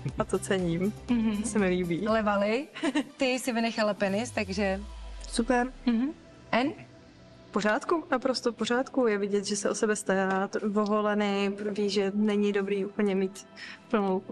a to cením. To se mi líbí. Levali, ty si vynechala penis, takže... Super. N? V pořádku, naprosto v pořádku. Je vidět, že se o sebe stará, oholený, ví, že není dobrý úplně mít plnou